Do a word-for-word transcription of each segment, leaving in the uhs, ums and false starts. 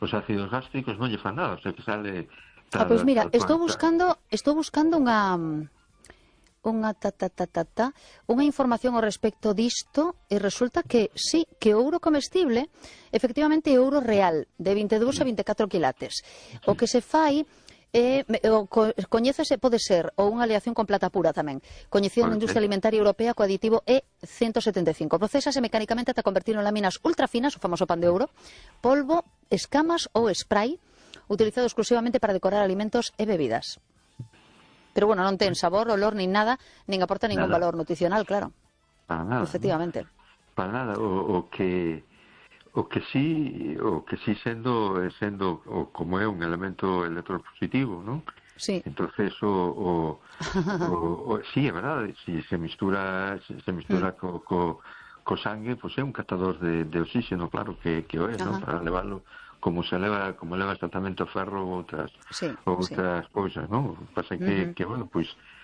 os ácidos gástricos non lle fan nada, o sea que sale tal, ah, pois pues mira, tal, estou buscando estou buscando unha unha ta, ta, ta, ta, ta, unha información ao respecto disto e resulta que sí, que o ouro comestible efectivamente é ouro real de vinte e dous a vinte e catro quilates. O que se fai Eh, o, co, coñécese, pode ser ou unha aleación con plata pura tamén, coñecida na industria alimentaria europea co aditivo E ciento setenta e cinco. Procésase mecánicamente ata convertirlo en láminas ultrafinas, o famoso pan de ouro, polvo, escamas ou spray, utilizado exclusivamente para decorar alimentos e bebidas. Pero bueno, non ten sabor, olor, nin nada, nin aporta ningún nada. Valor nutricional, claro. Para nada. Efectivamente. ¿No? Para nada, o, o que o que sí, o que sí sendo sendo o como é un elemento electropositivo, ¿no? Sí. Entonces o o, o, o sí, é verdade, si se mistura se, se mistura mm. co, co co sangue, pois pues é un catador de, de oxígeno, claro que que o é, ¿no? Para levarlo como se leva como leva exactamente o ferro ou outras sí, outras sí. cousas, ¿no? Pasa que uh -huh. que bueno, pois pues,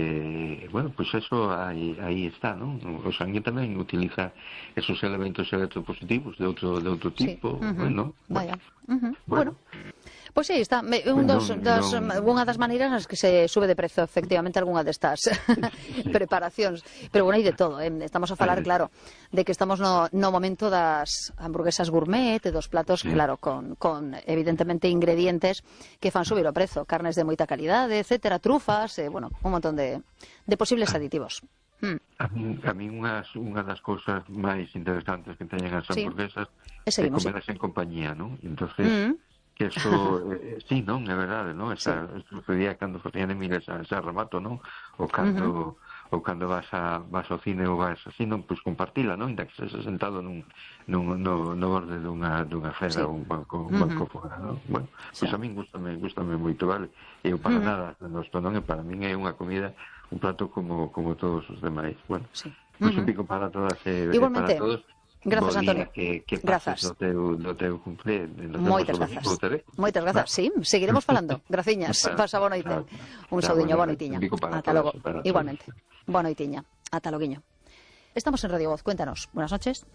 Eh, bueno, pues eso ahí, ahí está, ¿no? O sangue tamén utiliza esos elementos electropositivos de outro de outro tipo, sí. uh -huh. bueno, vaya. Uh -huh. bueno. bueno. Pois pues sí, está un dos, non, das, non... unha das maneiras nas que se sube de prezo efectivamente algunha destas sí. preparacións, pero bueno, hai de todo, eh? Estamos a falar, Ay, claro, de que estamos no, no momento das hamburguesas gourmet e dos platos, sí. claro, con, con evidentemente ingredientes que fan subir o prezo, carnes de moita calidade, etcétera, trufas, eh, bueno, un montón de, de posibles aditivos. Hmm. A mí, a mí unhas, unha das cousas máis interesantes que teñen as hamburguesas sí. é comerlas en compañía, non? Entonces, mm. que eso, eh, sí, non, é verdade, non? Esa, sí. Sucedía cando facían en miles esa, esa remato, non? Ou cando, uh -huh. ou cando vas, a, vas ao cine ou vas así, non? Pois compartila, non? Inda que se sentado nun, nun, no, no borde dunha, dunha cera sí. ou un banco, un banco uh -huh. fora, non? Bueno, pois sí. a min gustame, gustame moito, vale? E eu para uh -huh. nada, nosto non é para min é unha comida, un plato como, como todos os demais. Bueno, sí. pois uh -huh. un pico para todas e eh, para todos. Grazas, Antonio. Que, que grazas. Do teu, do teu cumple. Moitas grazas. Moitas grazas, sí. Seguiremos falando. Graciñas. Pasa boa noite. Un saudiño, boa noitiña. Ata logo. Igualmente. Boa noitiña. Ata loguiño. Estamos en Radio Voz. Cuéntanos. Buenas noches.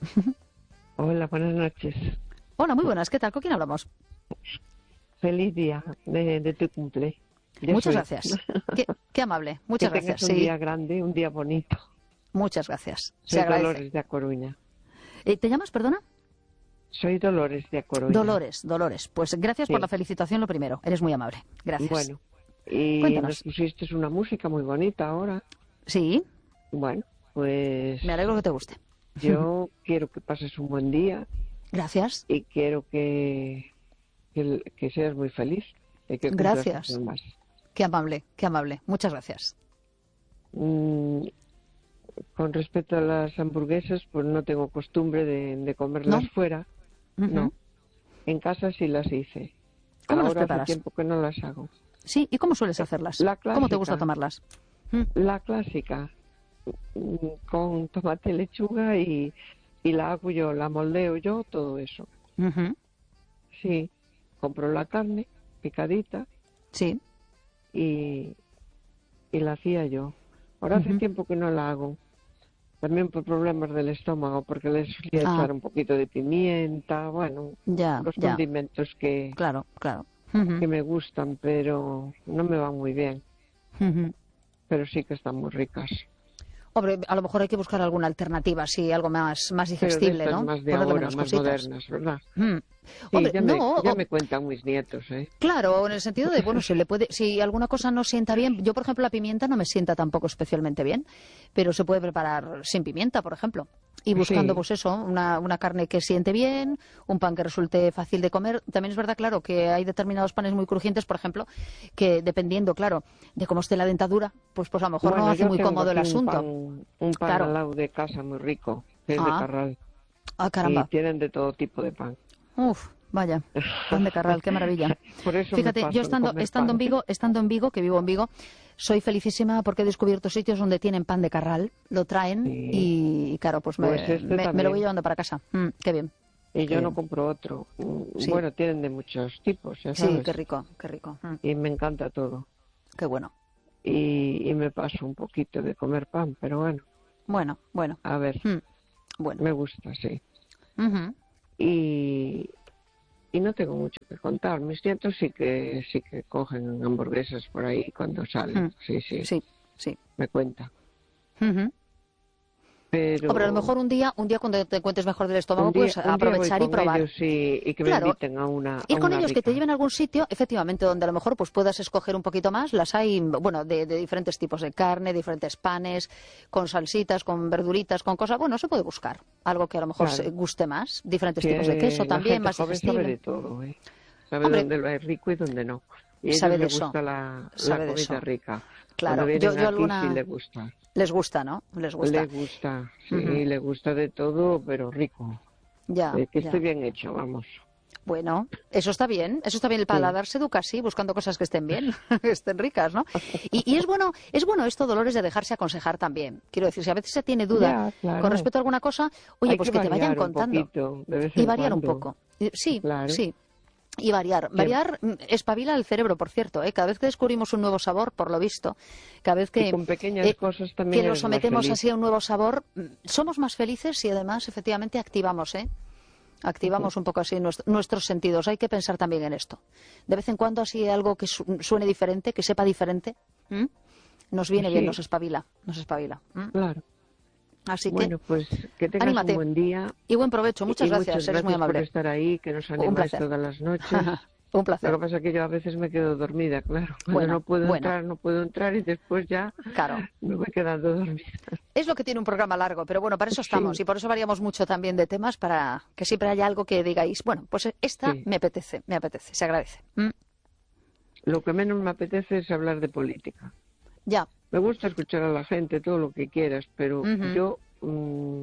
Hola, buenas noches. Hola, muy buenas. ¿Qué tal? ¿Con quién hablamos? Feliz día de, de tu cumple. Yo Muchas soy. gracias. Qué, qué amable. Muchas que gracias. Un sí. día grande, un día bonito. Muchas gracias. Soy Dolores de A Coruña. ¿Te llamas, perdona? Soy Dolores de A Coruña. Dolores, Dolores. Pues gracias sí. por la felicitación, lo primero. Eres muy amable. Gracias. Bueno, y Cuéntanos. nos pusiste una música muy bonita ahora. Sí. Bueno, pues... Me alegro que te guste. Yo quiero que pases un buen día. Gracias. Y quiero que, que, que seas muy feliz. Y que gracias. Más. Qué amable, qué amable. Muchas gracias. Mm, Con respecto a las hamburguesas, pues no tengo costumbre de, de comerlas ¿No? fuera. Uh -huh. No. En casa sí las hice. ¿Cómo Ahora las preparas? hace tiempo que no las hago. Sí, ¿y cómo sueles hacerlas? La clásica, ¿Cómo te gusta tomarlas? La clásica. Con tomate y lechuga y, y la hago yo, la moldeo yo, todo eso. Uh -huh. Sí. Compro la carne picadita. Sí. Y, y la hacía yo. Ahora hace uh -huh. tiempo que no la hago. También por problemas del estómago, porque le solía ah. echar un poquito de pimienta, bueno, ya, los ya. condimentos que, claro, claro. Uh -huh. que me gustan, pero no me van muy bien. Uh -huh. Pero sí que están muy ricas. Hombre, a lo mejor hay que buscar alguna alternativa, sí, algo más, más digestible, pero de ¿no? Más de ahora, más cositas. modernas, ¿verdad? Mm. Sí, Hombre, ya, no, me, ya me cuentan mis nietos, ¿eh? Claro, en el sentido de, bueno, si le puede, si alguna cosa no sienta bien, yo por ejemplo la pimienta no me sienta tampoco especialmente bien, pero se puede preparar sin pimienta, por ejemplo, y buscando sí. pues eso, una, una carne que siente bien, un pan que resulte fácil de comer. También es verdad, claro, que hay determinados panes muy crujientes, por ejemplo, que dependiendo, claro, de cómo esté la dentadura, pues pues a lo mejor bueno, no hace muy cómodo el un asunto. Pan, un pan claro. al lado de casa muy rico, que es ah. de Carral. Ah, caramba. Y tienen de todo tipo de pan. Uf. Vaya, pan de Carral, qué maravilla. Por eso Fíjate, yo estando, estando en Vigo, estando en Vigo, que vivo en Vigo, soy felicísima porque he descubierto sitios donde tienen pan de Carral, lo traen sí. y, claro, pues, pues me, este me, me lo voy llevando para casa. Mm, qué bien. Y qué yo bien. no compro otro. Sí. Bueno, tienen de muchos tipos, ya sabes. Sí, qué rico, qué rico. Mm. Y me encanta todo. Qué bueno. Y, y me paso un poquito de comer pan, pero bueno. Bueno, bueno. A ver, mm. bueno. me gusta, sí. Uh -huh. Y... y no tengo mucho que contar. Mis nietos sí que sí que cogen hamburguesas por ahí cuando salen. Mm. Sí, sí. Sí, sí. Me cuenta. Uh-huh. Pero... Hombre, a lo mejor un día, un día cuando te encuentres mejor del estómago, día, pues aprovechar y probar. Ellos y, y que me claro, inviten a una. Ir a con una ellos, rica. que te lleven a algún sitio, efectivamente, donde a lo mejor pues puedas escoger un poquito más. Las hay, bueno, de, de diferentes tipos de carne, diferentes panes, con salsitas, con verduritas, con cosas. Bueno, se puede buscar algo que a lo mejor claro. se guste más. Diferentes que tipos de queso la también, gente más joven digestible. Sabe de todo, ¿eh? Sabe Hombre, dónde lo es rico y dónde no. Y a ellos sabe de les eso. gusta la, sabe la comida de rica. Claro, Cuando yo, vienen yo aquí alguna... sí les gusta. Les gusta, ¿no? Les gusta. Les gusta, sí, uh-huh. les gusta de todo, pero rico. Ya, eh, que ya. esté bien hecho, vamos. Bueno, eso está bien, eso está bien, el paladar se educa así, buscando cosas que estén bien, que estén ricas, ¿no? Y, y es bueno, es bueno esto, Dolores, de dejarse aconsejar también. Quiero decir, si a veces se tiene duda ya, claro. con respecto a alguna cosa, oye, Hay pues que, que te vayan contando. Poquito, de vez y en variar cuando. un poco. Sí, claro. sí. Y variar. Variar espabila el cerebro, por cierto, ¿eh? Cada vez que descubrimos un nuevo sabor, por lo visto, cada vez que, y con pequeñas eh, cosas también que lo sometemos así a un nuevo sabor, somos más felices y además, efectivamente, activamos, ¿eh? Activamos uh-huh. un poco así nuestro, nuestros sentidos. Hay que pensar también en esto. De vez en cuando así algo que su, suene diferente, que sepa diferente, ¿m? nos viene sí. bien, nos espabila. Nos espabila. ¿m? Claro. Así bueno, que, pues que tengas anímate. un buen día. Y buen provecho. Muchas y gracias, muchas eres gracias muy amable. por estar ahí, que nos animáis todas las noches. Un placer. Lo que pasa es que yo a veces me quedo dormida, claro. Cuando bueno, no puedo bueno. entrar, no puedo entrar y después ya claro. me voy quedando dormida. Es lo que tiene un programa largo, pero bueno, para eso estamos sí. y por eso variamos mucho también de temas, para que siempre haya algo que digáis, bueno, pues esta sí. me apetece, me apetece, se agradece. ¿Mm? Lo que menos me apetece es hablar de política. Ya. Me gusta escuchar a la gente, todo lo que quieras, pero uh-huh. yo mmm,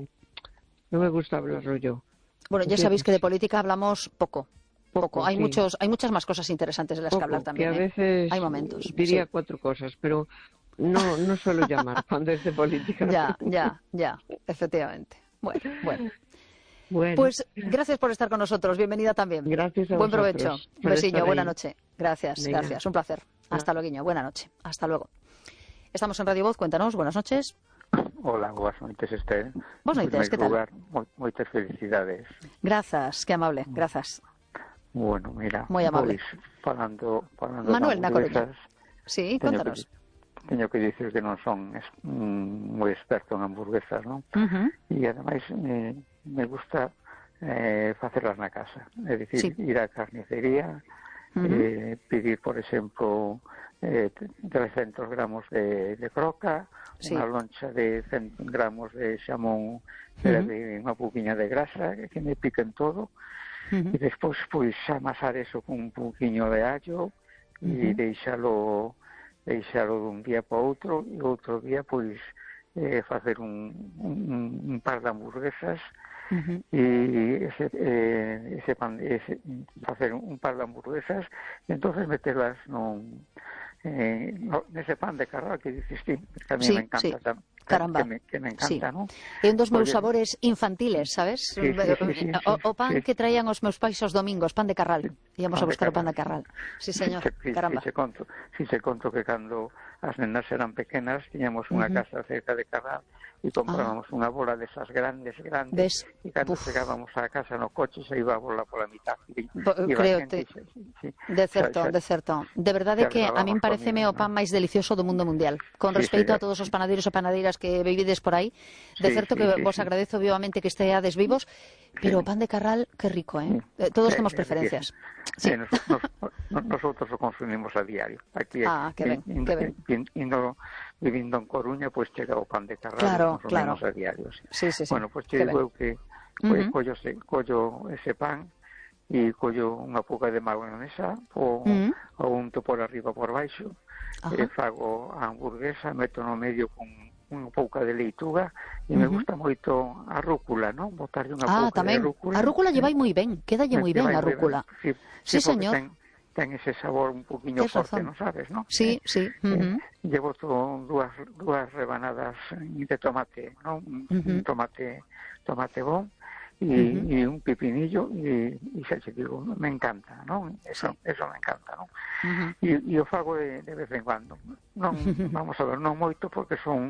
no me gusta hablarlo yo. Bueno, ya sabéis que de política hablamos poco. Poco. Poco, hay sí. muchos, hay muchas más cosas interesantes de las Poco, que hablar también. Que a ¿eh? veces hay momentos. diría sí. cuatro cosas, pero no, no suelo llamar cuando es de política. Ya, ya, ya, efectivamente. Bueno, bueno. Bueno. Pues gracias por estar con nosotros. Bienvenida también. Gracias a Buen vosotros. provecho. Un besiño. Buena noche. Gracias, Venga. gracias. Un placer. Hasta luego. Buena noche. Hasta luego. Estamos en Radio Voz. Cuéntanos. Buenas noches. Hola, boas noites, Esther. Boas noites, que tal? Lugar, moitas felicidades. Grazas, que amable, grazas. Bueno, mira, Muy amable. Pois, falando, falando Manuel, na Coruña. hamburguesas, Sí, contanos. Que, teño que dicir que non son es, mm, moi experto en hamburguesas, non? Uh-huh. E ademais me, me gusta eh, facerlas na casa. É dicir, sí. ir á carnicería, uh-huh. eh, pedir, por exemplo, eh, trescentos gramos de, de croca, sí. unha loncha de cen gramos de xamón, uh-huh. de unha pouquiña de grasa, que me piquen todo, uh-huh. e despois, pois, amasar eso con un pouquiño de allo, uh-huh. e deixalo, deixalo dun día para outro, e outro día, pois, eh, facer un, un, un par de hamburguesas, uh-huh. e ese, eh, ese pan, ese, facer un par de hamburguesas, e entonces meterlas non... Eh, no, nese pan de carral que dices ti, que a mí sí, me encanta, sí. tam, Caramba. Que me, que me encanta, sí. ¿no? É un dos meus Porque... sabores infantiles, sabes? Sí, sí, sí, sí, o, o pan sí. que traían os meus pais os domingos, pan de carral. Íamos a buscar o pan de carral. Sí, señor. Si, Caramba. Si se conto, si se conto que cando as nenas eran pequenas, tiñamos unha uh-huh. casa cerca de Carral e comprábamos ah. unha bola desas grandes, grandes, ¿ves? e cando Uf. chegábamos á casa no coche se iba a bola pola mitad. E, Creo que sí, sí. de certo, xa, xa, de certo. De verdade que a min pareceme o pan máis delicioso do mundo mundial. Con sí, respecto sí, a todos os panadeiros e panadeiras que vivides por aí, de sí, certo sí, que sí, vos sí. agradezo vivamente que esteades vivos, pero o pan de carral, que rico, ¿eh? eh todos eh, temos eh, preferencias. Sí. Sí. Eh, nos, nos, nosotros o consumimos a diario. Aquí ah, que ben, in, que ben. In, in, in, vivindo en Coruña, pues chega o pan de carral, claro, consumimos claro. a diario. Sí, sí, sí. Bueno, pues te digo que pues, uh-huh. collo, ese, collo ese pan e collo unha pouca de mayonesa o, uh-huh. o unto por arriba por baixo, uh-huh. e fago a hamburguesa, meto no medio con unha pouca de leituga e uh-huh. me gusta moito a rúcula, non? Botarlle unha ah, pouca tamén. de rúcula. A rúcula llevai moi ben, quedalle moi ben a rúcula. Sí, sí, sí señor. Ten, ten ese sabor un poquinho forte, non sabes, non? Sí, eh, sí. Uh-huh. eh, llevo todo dúas, dúas rebanadas de tomate, non? Un uh-huh. tomate tomate bon e, uh-huh. e un pepinillo e, e xa te digo, me encanta, non? Eso, sí. eso me encanta, non? Uh-huh. E, e o fago de, de vez en cuando. Non, vamos a ver, non moito porque son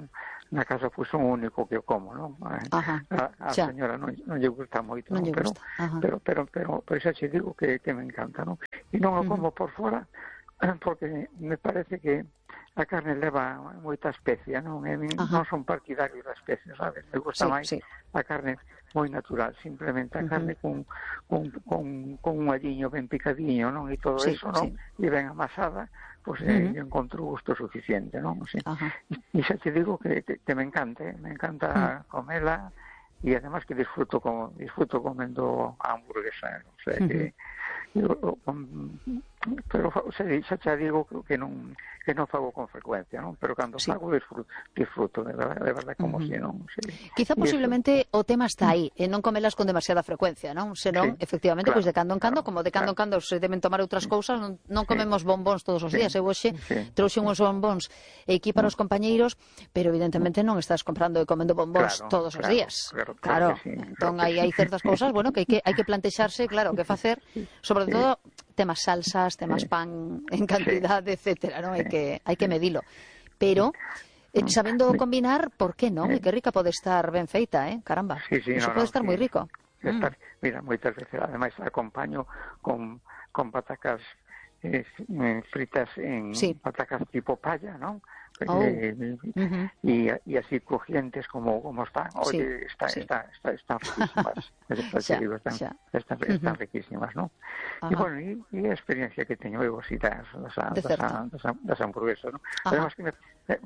na casa pues son o único que eu como, non? Ajá, a, a señora non, non lle gusta moito, non, non pero, gusta. pero pero pero pero xa che digo que, que me encanta, non? E non o como uh -huh. por fora porque me parece que a carne leva moita especia, non? E non son partidario da especia, sabes? Me gusta sí, máis sí. a carne moi natural, simplemente a carne uh -huh. con, con, con, con un alliño ben picadiño, non? E todo sí, eso, non? Sí. E ben amasada, pois pues, uh -huh. eh, encontro gusto suficiente, non? Sí. Uh -huh. E xa te digo que, que, que me encanta, eh? me encanta uh -huh. comela e además que disfruto como disfruto comendo a hamburguesa, o sea, uh -huh. que eu, um, pero o sea, xa te digo que non que non fago con frecuencia, non? Pero cando sí. fago disfruto, disfruto de verdade, de verdade como uh -huh. se non. Sí. Quizá posiblemente eso... o tema está aí, e non comelas con demasiada frecuencia, non? Senón, sí. efectivamente, claro, pois pues de cando en cando, claro, como de cando claro. en cando se deben tomar outras cousas, non, non comemos sí. bombóns todos os días. Sí. Eu hoxe sí. trouxe uns bombóns aquí para os compañeiros, pero evidentemente non estás comprando e comendo bombóns claro, claro, os días. Claro, claro, claro. Sí, entón claro hai, hai certas cousas, bueno, que hai que, hai que plantexarse, claro, que facer, sobre sí. todo temas salsas, temas sí. pan en cantidad, sí. etcétera, non? Hai que hai que medilo. Pero eh, sabendo combinar, por que non? E que rica pode estar ben feita, eh? Caramba. Sí, sí, Eso no, pode no, estar sí. moi rico. Estar, mm. Mira, moitas veces, ademais, acompaño con, con patacas eh, fritas en sí. patacas tipo palla, non? Oh. Eh, uh -huh. y, y así crujientes como, como están. Oye, sí, está, sí. Está, está, están riquísimas. xa, digo, están, xa. Están, uh -huh. están riquísimas, ¿no? Ajá. Y bueno, y, y a experiencia que teño eu así das, das, das, das, das hamburguesas, ¿no? Ajá. Además que me,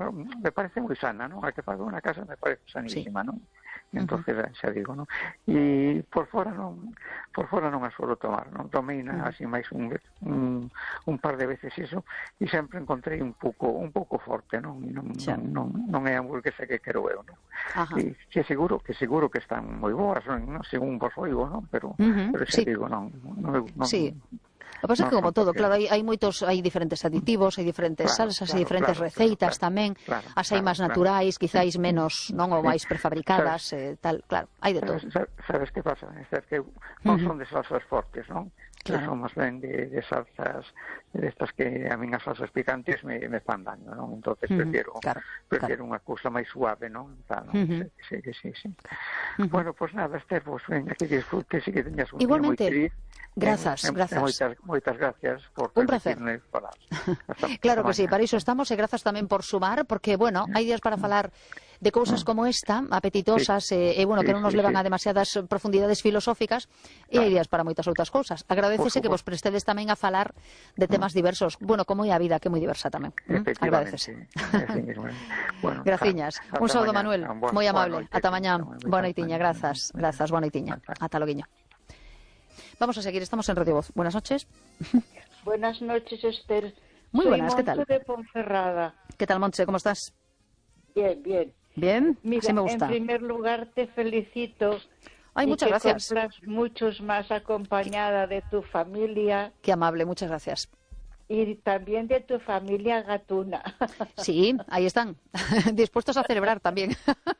me parece moi sana, ¿no? A que pago na casa me parece sanísima, sí. ¿no? Entonces, uh -huh. xa digo, ¿no? E por fora non por fora non a suelo tomar, non? Tomei na, uh -huh. así máis un, un, un par de veces iso e sempre encontrei un pouco un pouco forte, non? Non, non, non, non é a hamburguesa que quero eu, non? E que seguro que seguro que están moi boas, non? Según vos oigo, non? Pero, uh -huh. pero xa sí. digo, non, non, non sí. O que pasa é que, como todo, claro, hai, hai moitos, hai diferentes aditivos, hai diferentes claro, salsas, claro, hai diferentes claro, receitas claro, tamén, claro, as hai máis claro, naturais, claro. Quizáis menos, non, ou máis prefabricadas, eh, tal, claro, hai de todo. Sabes, sabes que pasa? É que non son de salsas fortes, non? Claro. Son máis ben de, de salsas, de estas que a min as salsas picantes me, me fan daño, non? Entonces uh -huh. prefiero, claro, prefiero claro. unha cousa máis suave, non? Tal, non? Uh -huh. Sí, sí, sí, sí. Uh -huh. Bueno, pois pues nada, Esther, pues, venga, que disfrutes e que teñas un igualmente. Día moi feliz. Grazas, eh, grazas. Moitas, moitas gracias por un placer. falar. Claro que sí, para iso estamos e grazas tamén por sumar, porque, bueno, hai días para falar de cousas como esta, apetitosas, sí. e, e, bueno, sí, que non nos sí, levan sí. a demasiadas profundidades filosóficas, e hai días para moitas outras cousas. Agradecese que vos prestedes tamén a falar de temas diversos. Bueno, como é a vida, que é moi diversa tamén. Agradecese. Bueno, graciñas. Un saúdo, Manuel, moi amable. Ata mañá. Boa noitiña, grazas. Grazas, boa noitiña. Ata loguiño. Vamos a seguir, estamos en Radio Voz. Buenas noches. Buenas noches, Esther. Muy Soy buenas, ¿qué tal? Montse de Ponferrada. ¿Qué tal, Montse? ¿Cómo estás? Bien, bien. Bien, mira, sí me gusta. En primer lugar, te felicito. Ay, muchas y que gracias. cumplas muchos más acompañada de tu familia. Qué amable, muchas gracias. Y también de tu familia gatuna. Sí, ahí están, dispuestos a celebrar también.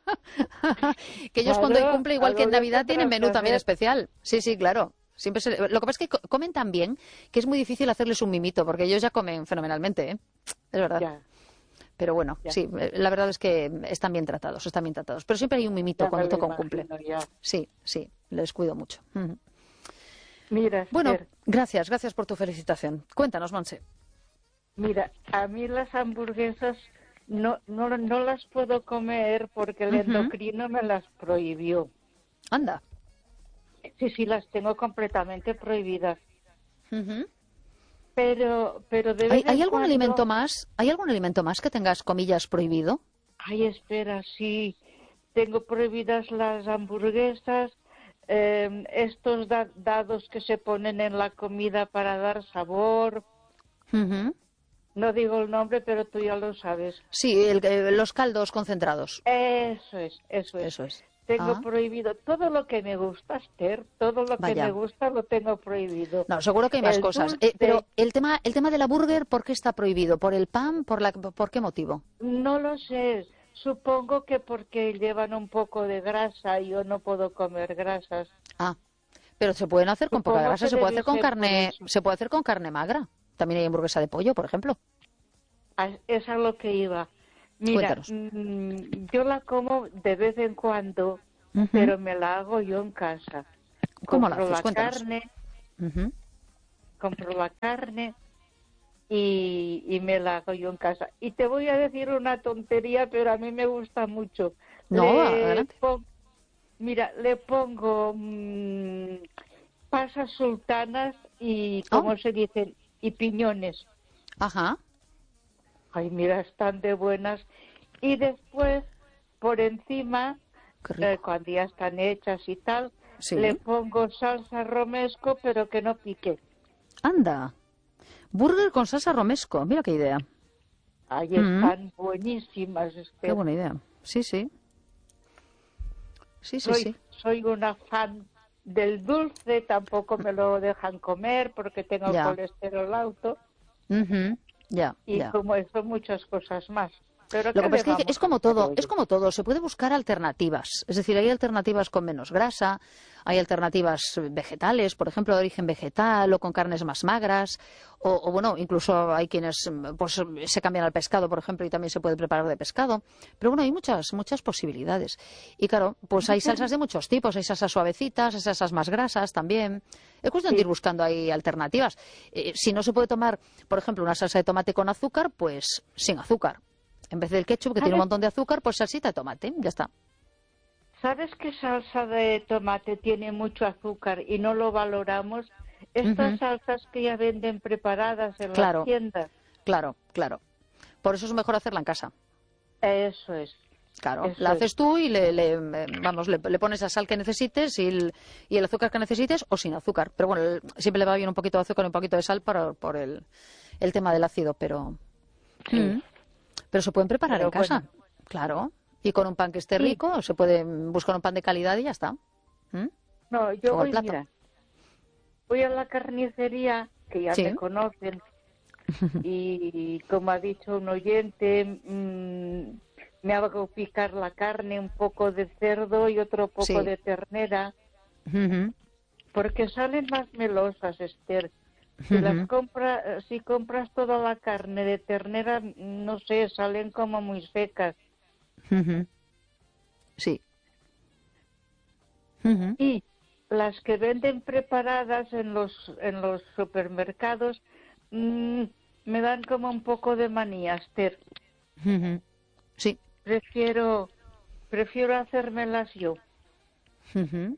Que ellos claro, cuando hay cumple, igual que en Navidad, tienen menú también especial. Sí, sí, claro. Siempre se... Lo que pasa es que comen tan bien que es muy difícil hacerles un mimito, porque ellos ya comen fenomenalmente, ¿eh? Es verdad. Ya. Pero bueno, ya. Sí, la verdad es que están bien tratados, están bien tratados. Pero siempre hay un mimito ya cuando toca un cumple. Ya. Sí, sí, les cuido mucho. Uh-huh. Mira, bueno, Esther, gracias, gracias por tu felicitación. Cuéntanos, Montse. Mira, a mí las hamburguesas no, no, no las puedo comer porque el uh-huh. endocrino me las prohibió. Anda. Sí, sí, las tengo completamente prohibidas. Uh-huh. Pero, pero de vez ¿Hay, ¿hay algún cuando... alimento más? ¿Hay algún alimento más que tengas comillas prohibido? Ay, espera, sí. Tengo prohibidas las hamburguesas. Eh, estos da dados que se ponen en la comida para dar sabor. Uh-huh. No digo el nombre, pero tú ya lo sabes. Sí, el, eh, los caldos concentrados. Eso es, eso es. Eso es. Tengo ah. prohibido todo lo que me gusta, Esther, todo lo Vaya. que me gusta lo tengo prohibido. No, seguro que hay más el cosas. Dulce... Eh, pero el tema, el tema de la burger, ¿por qué está prohibido? ¿Por el pan? ¿Por, la, ¿Por qué motivo? No lo sé. Supongo que porque llevan un poco de grasa y yo no puedo comer grasas. Ah, pero se pueden hacer con Supongo poca grasa, se puede hacer con carne, eso. se puede hacer con carne magra. También hay hamburguesa de pollo, por ejemplo. Es a lo que iba. Mira, mmm, yo la como de vez en cuando, uh-huh. pero me la hago yo en casa. ¿Cómo compro la haces? la Cuéntanos. carne, uh-huh. compro la carne y, y me la hago yo en casa. Y te voy a decir una tontería, pero a mí me gusta mucho. No, le adelante. Pon, mira, le pongo mmm, pasas sultanas y, ¿cómo oh. se dicen? Y piñones. Ajá. Ay, mira, están de buenas. Y después, por encima, eh, cuando ya están hechas y tal, ¿sí? Le pongo salsa romesco, pero que no pique. Anda. Burger con salsa romesco. Mira qué idea. Ahí mm-hmm. están buenísimas. Esther. Qué buena idea. Sí, sí. Sí, sí, soy, sí. Soy una fan del dulce. Tampoco me lo dejan comer porque tengo ya. colesterol alto. Uh-huh. Ya, y ya. como eso, muchas cosas más. Pero lo que pasa es que es como todo, es como todo, se puede buscar alternativas. Es decir, hay alternativas con menos grasa, hay alternativas vegetales, por ejemplo, de origen vegetal o con carnes más magras, o, o bueno, incluso hay quienes pues se cambian al pescado, por ejemplo, y también se puede preparar de pescado. Pero bueno, hay muchas, muchas posibilidades. Y claro, pues hay salsas de muchos tipos, hay salsas suavecitas, hay salsas más grasas también. Es cuestión sí. de ir buscando ahí alternativas. Eh, si no se puede tomar, por ejemplo, una salsa de tomate con azúcar, pues sin azúcar. En vez del ketchup, que tiene un montón de azúcar, pues salsita de tomate, ya está. ¿Sabes qué salsa de tomate tiene mucho azúcar y no lo valoramos? Estas uh-huh. salsas que ya venden preparadas en claro, las tiendas. Claro, claro. Por eso es mejor hacerla en casa. Eso es. Claro, eso la haces es. tú y le, le vamos, le, le pones la sal que necesites y el, y el azúcar que necesites o sin azúcar. Pero bueno, el, siempre le va bien un poquito de azúcar y un poquito de sal para, por el, el tema del ácido, pero... Sí. Mm. Pero se pueden preparar Pero en casa, bueno. claro. Y con un pan que esté sí. rico, se puede buscar un pan de calidad y ya está. ¿Mm? No, yo o voy, mira, voy a la carnicería, que ya sí. me conocen, y como ha dicho un oyente, mmm, me hago picar la carne, un poco de cerdo y otro poco sí. de ternera, uh-huh. porque salen más melosas, Esther. Si uh-huh. las compra, si compras toda la carne de ternera, no sé, salen como muy secas. Uh-huh. Sí. Uh-huh. Y las que venden preparadas en los en los supermercados mmm, me dan como un poco de manía, Esther. Uh-huh. Sí. Prefiero prefiero hacérmelas yo. Uh-huh.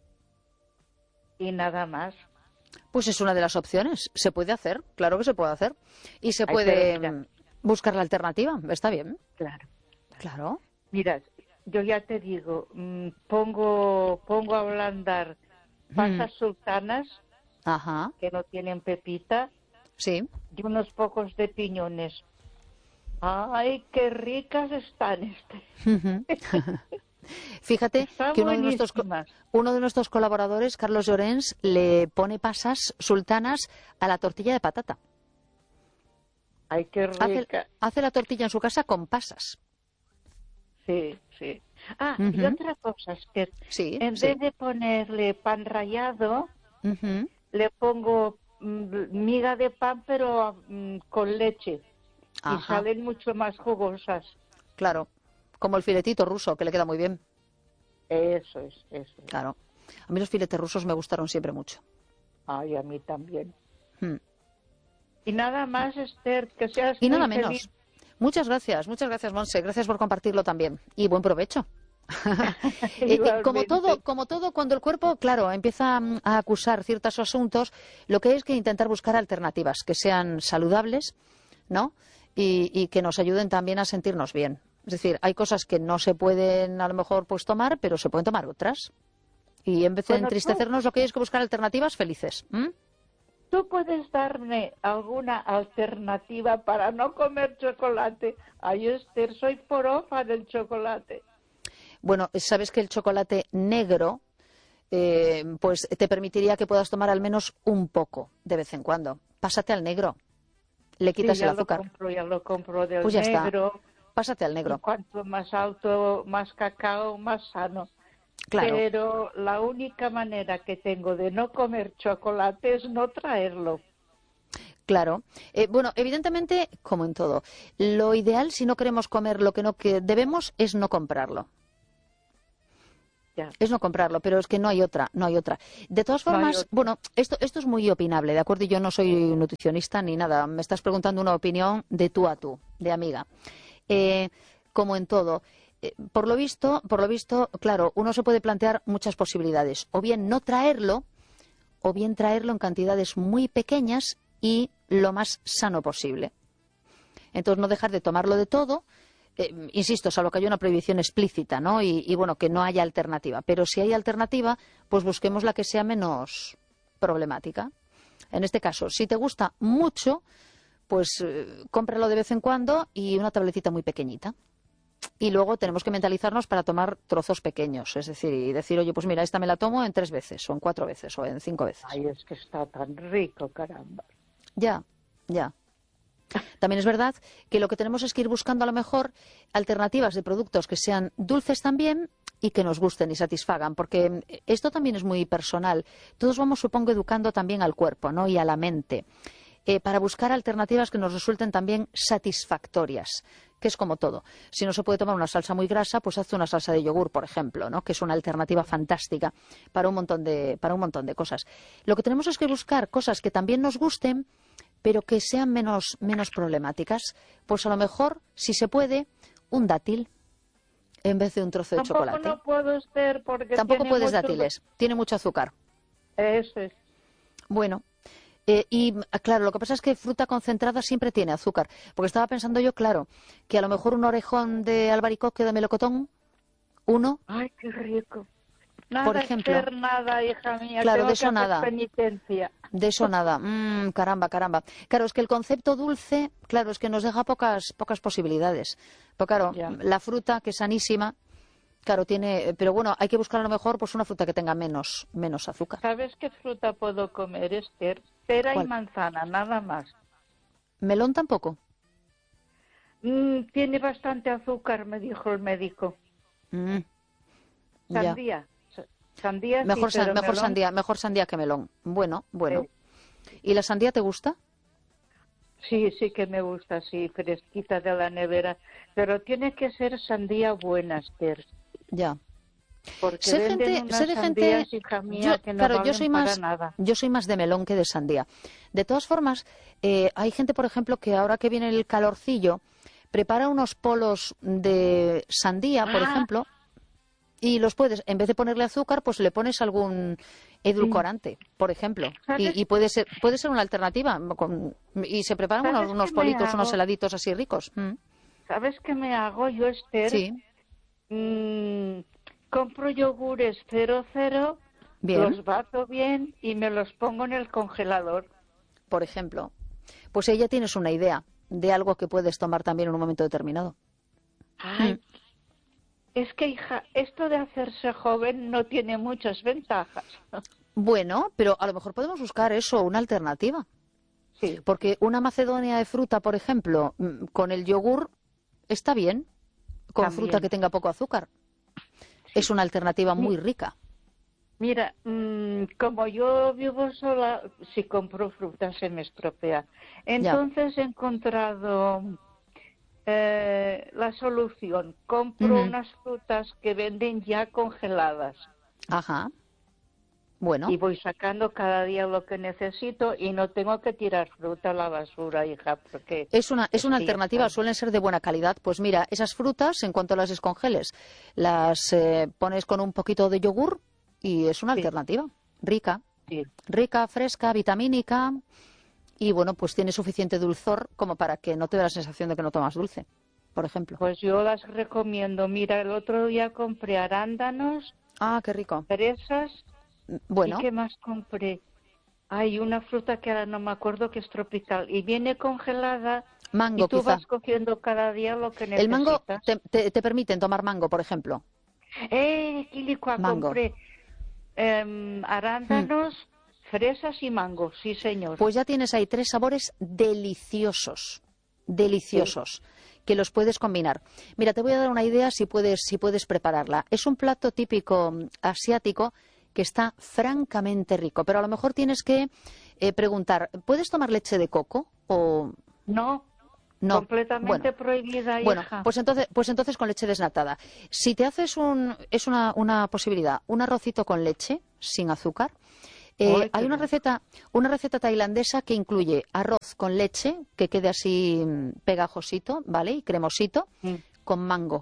Y nada más. Pues es una de las opciones. Se puede hacer, claro que se puede hacer. Y se Ay, puede buscar la alternativa. Está bien. Claro. Claro. Mira, yo ya te digo, mmm, pongo pongo a ablandar pasas mm. sultanas, ajá, que no tienen pepita, sí, y unos pocos de piñones. ¡Ay, qué ricas están! Este. Fíjate Está que uno de, nuestros, uno de nuestros colaboradores, Carlos Llorens, le pone pasas sultanas a la tortilla de patata. ¡Ay, qué rica! Hace, hace la tortilla en su casa con pasas. Sí, sí. Ah, uh-huh. y otra cosa, es que sí, en sí. vez de ponerle pan rallado, uh-huh. le pongo mm, miga de pan, pero mm, con leche. Ajá. Y salen mucho más jugosas. Claro, como el filetito ruso, que le queda muy bien. Eso es, eso es. Claro. A mí los filetes rusos me gustaron siempre mucho. Ay, a mí también. Hmm. Y nada más, Esther, que seas y muy nada feliz. menos. Muchas gracias, muchas gracias, Monse. Gracias por compartirlo también. Y buen provecho. eh, como todo, como todo, cuando el cuerpo, claro, empieza a acusar ciertos asuntos, lo que hay es que intentar buscar alternativas que sean saludables, ¿no? Y, y que nos ayuden también a sentirnos bien. Es decir, hay cosas que no se pueden a lo mejor pues tomar, pero se pueden tomar otras. Y en vez de bueno, entristecernos, tú... lo que hay es que buscar alternativas felices. ¿Mm? ¿Tú puedes darme alguna alternativa para no comer chocolate? Ay, Esther, soy porofa del chocolate. Bueno, sabes que el chocolate negro eh, pues te permitiría que puedas tomar al menos un poco de vez en cuando. Pásate al negro. Le quitas sí, el azúcar. Lo compro, ya lo compro del pues ya negro. Está. Pásate al negro. Y cuanto más alto, más cacao, más sano. Claro. Pero la única manera que tengo de no comer chocolate es no traerlo. Claro. Eh, bueno, evidentemente, como en todo, lo ideal si no queremos comer lo que no que debemos es no comprarlo. Ya. Es no comprarlo, pero es que no hay otra, no hay otra. De todas formas, no bueno, esto, esto es muy opinable, ¿de acuerdo? Yo no soy nutricionista ni nada. Me estás preguntando una opinión de tú a tú, de amiga. Eh, como en todo. Eh, por lo visto, por lo visto, claro, uno se puede plantear muchas posibilidades. O bien no traerlo, o bien traerlo en cantidades muy pequeñas y lo más sano posible. Entonces, no dejar de tomarlo de todo, eh, insisto, salvo que haya una prohibición explícita, ¿no? Y, y, bueno, que no haya alternativa. Pero si hay alternativa, pues busquemos la que sea menos problemática. En este caso, si te gusta mucho, pues eh, cómpralo de vez en cuando y una tabletita muy pequeñita. Y luego tenemos que mentalizarnos para tomar trozos pequeños, es decir, y decir, oye, pues mira, esta me la tomo en tres veces, o en cuatro veces, o en cinco veces. Ay, es que está tan rico, caramba. Ya, ya. También es verdad que lo que tenemos es que ir buscando a lo mejor alternativas de productos que sean dulces también y que nos gusten y satisfagan, porque esto también es muy personal. Todos vamos, supongo, educando también al cuerpo, ¿no? Y a la mente, eh, para buscar alternativas que nos resulten también satisfactorias, que es como todo. Si no se puede tomar una salsa muy grasa, pues hazte una salsa de yogur, por ejemplo, ¿no? Que es una alternativa fantástica para un montón de, para un montón de cosas. Lo que tenemos es que buscar cosas que también nos gusten, pero que sean menos, menos problemáticas. Pues a lo mejor, si se puede, un dátil en vez de un trozo de Tampoco chocolate. No puedo ser porque Tampoco tiene puedes mucho... dátiles, tiene mucho azúcar. Eso es. Bueno, eh, y claro, lo que pasa es que fruta concentrada siempre tiene azúcar. Porque estaba pensando yo, claro, que a lo mejor un orejón de albaricoque o de melocotón, uno... ¡Ay, qué rico! Nada por ejemplo, hacer nada, hija mía. Claro, Tengo de eso que hacer nada. penitencia. De eso nada. Mm, caramba, caramba. Claro, es que el concepto dulce, claro, es que nos deja pocas, pocas posibilidades. Pero claro, Ya. la fruta, que es sanísima, claro, tiene... Pero bueno, hay que buscar a lo mejor pues una fruta que tenga menos, menos azúcar. ¿Sabes qué fruta puedo comer, Esther? Pera ¿Cuál? y manzana, nada más. ¿Melón tampoco? Mm, tiene bastante azúcar, me dijo el médico. Mm, ya. Sandía. Sandía Mejor, sí, sa- pero mejor, melón- sandía, mejor sandía que melón. Bueno, bueno. Sí. ¿Y la sandía te gusta? Sí, sí que me gusta, sí, fresquita de la nevera. Pero tiene que ser sandía buena, Esther. Ya. Porque Sé venden gente, unas sé de gente, sandías, hija mía, yo, que no claro, valen yo soy para más, nada. yo soy más de melón que de sandía. De todas formas, eh, hay gente, por ejemplo, que ahora que viene el calorcillo, prepara unos polos de sandía, por Ah. ejemplo, y los puedes, en vez de ponerle azúcar, pues le pones algún edulcorante, por ejemplo, ¿Sabes? y, y puede ser, puede ser una alternativa, con- y se preparan ¿Sabes unos, unos qué me politos, unos hago? heladitos así ricos. Mm. ¿Sabes qué me hago yo, Esther? Sí, Mm, compro yogures cero cero, bien. los bato bien y me los pongo en el congelador. Por ejemplo, pues ahí ya tienes una idea de algo que puedes tomar también en un momento determinado. Ay, Mm. es que, hija, esto de hacerse joven no tiene muchas ventajas. Bueno, pero a lo mejor podemos buscar eso, una alternativa. Sí, Porque una macedonia de fruta, por ejemplo, mm, con el yogur está bien, con También. fruta que tenga poco azúcar. Es una alternativa muy rica. mira, mm, como yo vivo sola, si compro fruta se me estropea. Entonces he encontrado eh, la solución. Compro Ujú. unas frutas que venden ya congeladas. Ajá. Bueno, Y voy sacando cada día lo que necesito y no tengo que tirar fruta a la basura, hija, porque... es una, es una sí, alternativa, está. suelen ser de buena calidad. Pues mira, esas frutas, en cuanto las descongeles, las eh, pones con un poquito de yogur y es una Sí. alternativa rica. Sí. Rica, fresca, vitamínica y bueno, pues tiene suficiente dulzor como para que no te dé la sensación de que no tomas dulce, por ejemplo. Pues yo las recomiendo. Mira, el otro día compré arándanos, Ah, qué rico. fresas, Bueno, ¿y qué más compré? Hay una fruta que ahora no me acuerdo que es tropical y viene congelada mango y tú quizá. vas cogiendo cada día lo que necesitas. El mango, te, te, te permiten tomar mango, por ejemplo. Eh, Quilicua, Mango. compré em, arándanos, fresas y mango, sí señor. Pues ya tienes ahí tres sabores deliciosos, deliciosos, que los puedes combinar. Mira, te voy a dar una idea si puedes, si puedes prepararla. Es un plato típico mm, asiático que está francamente rico. Pero a lo mejor tienes que eh, preguntar, ¿puedes tomar leche de coco? O... No. No. Completamente bueno, prohibida, hija. Bueno, pues entonces, pues entonces con leche desnatada. Si te haces un, es una, una posibilidad, un arrocito con leche, sin azúcar. Eh, Ay, hay una receta, una receta tailandesa que incluye arroz con leche, que quede así pegajosito, ¿vale? Y cremosito, mm. con mango.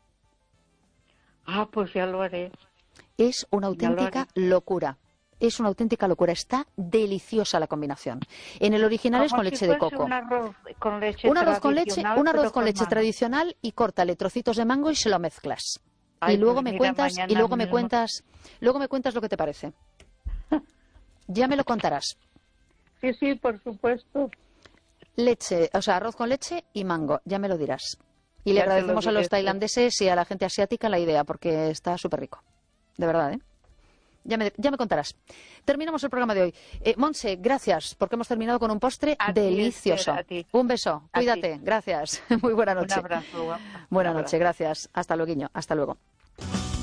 Ah, pues ya lo haré. Es una auténtica locura. Es una auténtica locura. Está deliciosa la combinación. En el original es con leche si de coco. Un arroz con leche un arroz con leche, un arroz con leche tradicional y córtale trocitos de mango y se lo mezclas. Ay, y luego pues me mira, cuentas y luego me mismo. cuentas, luego me cuentas lo que te parece. Ya me lo contarás. Sí, sí, por supuesto. Leche, o sea, arroz con leche y mango, ya me lo dirás. Y le Ya agradecemos a los diré. tailandeses y a la gente asiática la idea, porque está súper rico. De verdad, ¿eh? Ya me, ya me contarás. Terminamos el programa de hoy. Eh, Montse, gracias, porque hemos terminado con un postre A ti, delicioso. Esther, a ti. Un beso, A cuídate, ti. gracias. Muy buena noche. Un abrazo. Buena Un abrazo. noche, gracias. Hasta luego, Hasta luego.